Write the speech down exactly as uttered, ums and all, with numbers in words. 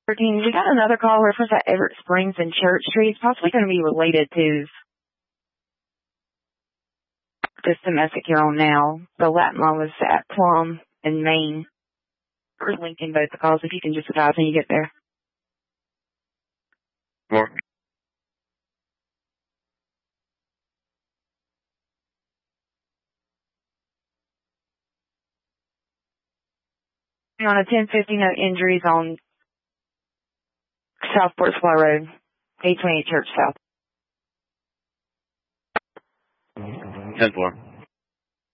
thirteen, we got another call reference at Everett Springs and Church Street. It's possibly going to be related to this domestic you're on now. The Latin law was at Plum in Maine. We're linking both the calls if you can just advise when you get there. More. On a ten fifty, no injuries on Southport Supply Road, eight twenty-eight Church South. ten four.